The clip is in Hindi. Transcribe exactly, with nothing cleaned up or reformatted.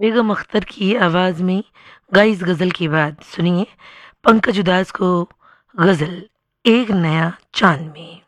बेगम अख्तर की आवाज़ में गाई इस गज़ल की बात सुनिए पंकज उधास को गज़ल एक नया चाँद में।